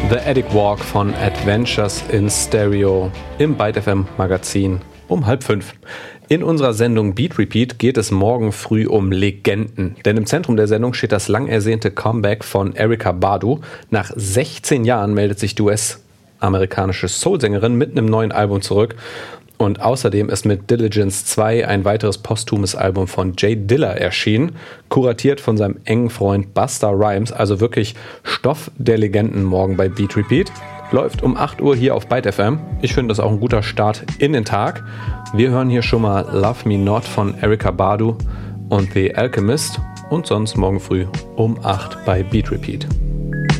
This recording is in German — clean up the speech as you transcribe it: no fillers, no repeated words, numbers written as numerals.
The Attic Walk von Adventures in Stereo im Byte FM Magazin um 4:30. In unserer Sendung Beat Repeat geht es morgen früh um Legenden. Denn im Zentrum der Sendung steht das lang ersehnte Comeback von Erykah Badu. Nach 16 Jahren meldet sich die US-amerikanische Soul-Sängerin mit einem neuen Album zurück. Und außerdem ist mit Diligence 2 ein weiteres posthumes Album von Jay Dilla erschienen, kuratiert von seinem engen Freund Busta Rhymes, also wirklich Stoff der Legenden morgen bei Beat Repeat. Läuft um 8 Uhr hier auf Byte FM. Ich finde das auch ein guter Start in den Tag. Wir hören hier schon mal Love Me Not von Erykah Badu und The Alchemist und sonst morgen früh um 8 bei Beat Repeat.